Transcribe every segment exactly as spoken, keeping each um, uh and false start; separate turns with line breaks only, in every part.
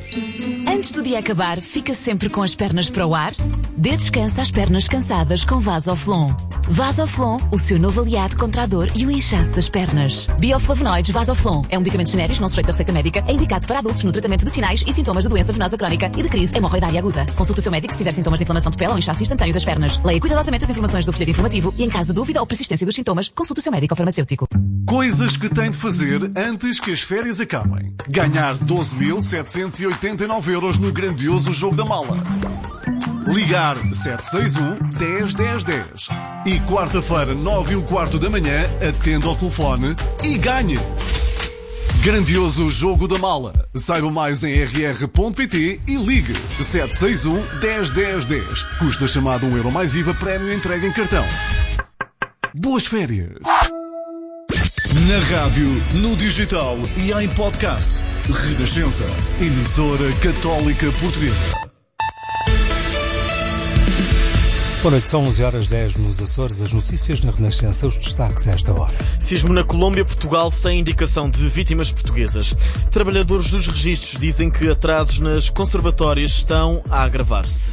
Antes do dia acabar, fica sempre com as pernas para o ar? Dê descanso às pernas cansadas com Vasoflon. Vasoflon, o seu novo aliado contra a dor e o inchaço das pernas. Bioflavonoides Vasoflon é um medicamento genérico não sujeito a receita médica. É indicado para adultos no tratamento de sinais e sintomas de doença venosa crónica e de crise hemorroidária aguda. Consulte o seu médico se tiver sintomas de inflamação de pele ou inchaço instantâneo das pernas. Leia cuidadosamente as informações do folheto informativo e, em caso de dúvida ou persistência dos sintomas, consulte o seu médico ou farmacêutico.
Coisas que tem de fazer antes que as férias acabem. Ganhar doze mil setecentos e oitenta e nove euros no grandioso Jogo da Mala. Ligar sete seis um, dez, dez, dez. E quarta-feira, nove e um quarto da manhã, atenda ao telefone e ganhe. Grandioso Jogo da Mala. Saiba mais em r r ponto p t e ligue sete seis um, dez, dez, dez. Custa chamada um euro mais I V A, prémio entregue em cartão. Boas férias. Na rádio, no digital e em podcast. Renascença. Emissora Católica Portuguesa.
Boa noite, são onze horas e dez nos Açores. As notícias na Renascença, os destaques a esta hora.
Sismo na Colômbia, Portugal sem indicação de vítimas portuguesas. Trabalhadores dos registros dizem que atrasos nas conservatórias estão a agravar-se.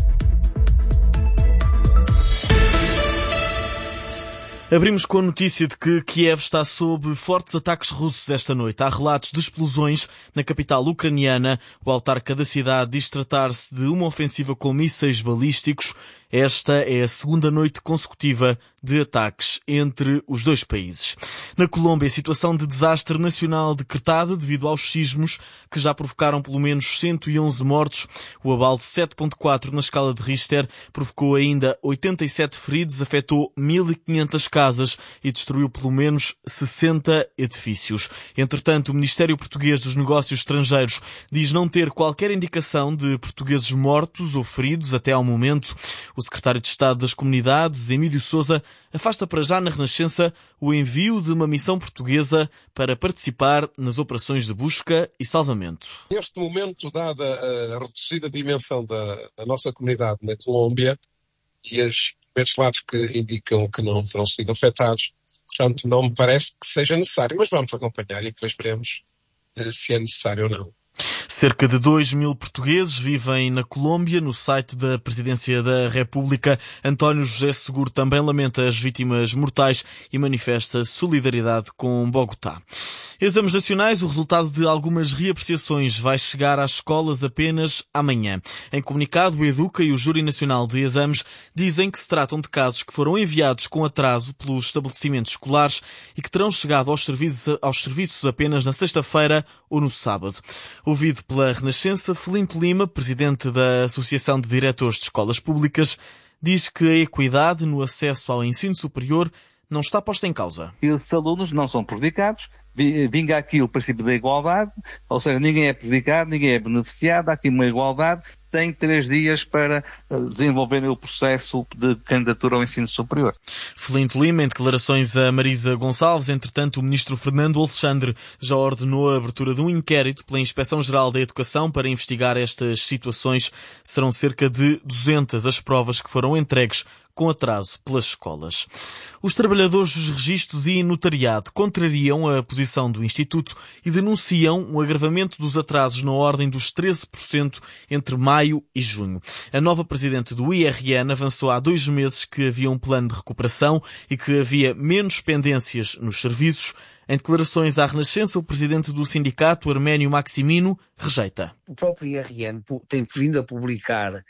Abrimos com a notícia de que Kiev está sob fortes ataques russos esta noite. Há relatos de explosões na capital ucraniana. O autarca da cidade diz tratar-se de uma ofensiva com mísseis balísticos. Esta é a segunda noite consecutiva de ataques entre os dois países. Na Colômbia, a situação de desastre nacional decretada devido aos sismos que já provocaram pelo menos cento e onze mortos. O abalo de sete ponto quatro na escala de Richter provocou ainda oitenta e sete feridos, afetou mil e quinhentas casas e destruiu pelo menos sessenta edifícios. Entretanto, o Ministério Português dos Negócios Estrangeiros diz não ter qualquer indicação de portugueses mortos ou feridos até ao momento. O secretário de Estado das Comunidades, Emílio Sousa, afasta para já na Renascença o envio de uma missão portuguesa para participar nas operações de busca e salvamento.
Neste momento, dada a reduzida dimensão da, da nossa comunidade na Colômbia e os primeiros relatos que indicam que não terão sido afetados, portanto, não me parece que seja necessário, mas vamos acompanhar e depois veremos se é necessário ou não.
Cerca de dois mil portugueses vivem na Colômbia. No site da Presidência da República, António José Seguro também lamenta as vítimas mortais e manifesta solidariedade com Bogotá. Exames nacionais, o resultado de algumas reapreciações vai chegar às escolas apenas amanhã. Em comunicado, o Educa e o Júri Nacional de Exames dizem que se tratam de casos que foram enviados com atraso pelos estabelecimentos escolares e que terão chegado aos serviços, aos serviços apenas na sexta-feira ou no sábado. Ouvido pela Renascença, Filipe Lima, presidente da Associação de Diretores de Escolas Públicas, diz que a equidade no acesso ao ensino superior não está posta em causa.
Esses alunos não são prejudicados, vinga aqui o princípio da igualdade, ou seja, ninguém é prejudicado, ninguém é beneficiado, há aqui uma igualdade, tem três dias para desenvolverem o processo de candidatura ao ensino superior.
Filipe Lima, em declarações a Marisa Gonçalves, entretanto, o ministro Fernando Alexandre já ordenou a abertura de um inquérito pela Inspeção-Geral da Educação para investigar estas situações. Serão cerca de duzentas as provas que foram entregues com atraso pelas escolas. Os trabalhadores dos registros e notariado contrariam a posição do Instituto e denunciam um agravamento dos atrasos na ordem dos treze por cento entre maio e junho. A nova presidente do I R N avançou há dois meses que havia um plano de recuperação e que havia menos pendências nos serviços. Em declarações à Renascença, o presidente do sindicato, Arménio Maximino, rejeita.
O próprio I R N tem vindo a publicar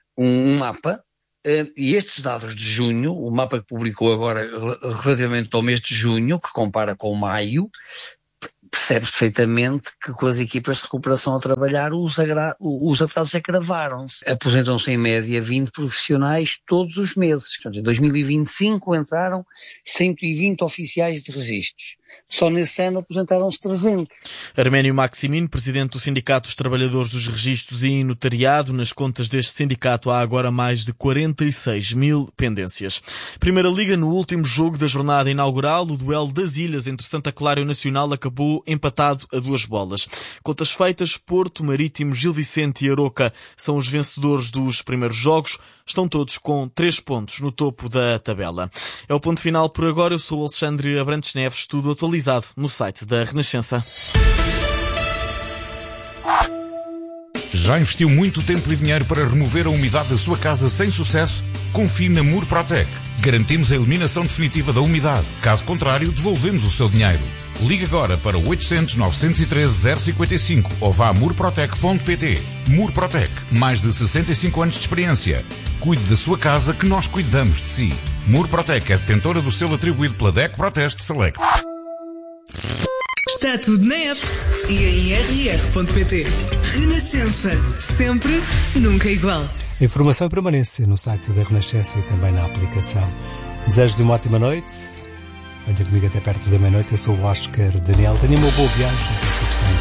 um mapa. E estes dados de junho, o mapa que publicou agora relativamente ao mês de junho, que compara com maio, percebe perfeitamente que com as equipas de recuperação a trabalhar os, agra- os atrasos agravaram-se. Aposentam-se em média vinte profissionais todos os meses. Portanto, em dois mil e vinte e cinco entraram cento e vinte oficiais de registros. Só nesse ano aposentaram-se trezentos.
Arménio Maximino, presidente do Sindicato dos Trabalhadores dos Registros e Notariado. Nas contas deste sindicato há agora mais de quarenta e seis mil pendências. Primeira Liga, no último jogo da jornada inaugural, o duelo das Ilhas entre Santa Clara e o Nacional acabou empatado a duas bolas. Contas feitas, Porto, Marítimo, Gil Vicente e Aroca são os vencedores dos primeiros jogos. Estão todos com três pontos no topo da tabela. É o ponto final por agora. Eu sou o Alexandre Abrantes Neves, tudo atualizado no site da Renascença.
Já investiu muito tempo e dinheiro para remover a umidade da sua casa sem sucesso? Confie na Murprotec. Garantimos a eliminação definitiva da umidade. Caso contrário, devolvemos o seu dinheiro. Ligue agora para oitocentos, novecentos e treze, zero cinquenta e cinco ou vá a murprotec ponto pt. Murprotec, mais de sessenta e cinco anos de experiência. Cuide da sua casa que nós cuidamos de si. Murprotec é detentora do selo atribuído pela D E C Proteste Select.
Está tudo na app e em r r ponto p t. Renascença, sempre, nunca igual.
Informação e permanência no site da Renascença e também na aplicação. Desejo-lhe uma ótima noite. Venha comigo até perto da meia-noite. Eu sou o Oscar Daniel. Tenha uma boa viagem.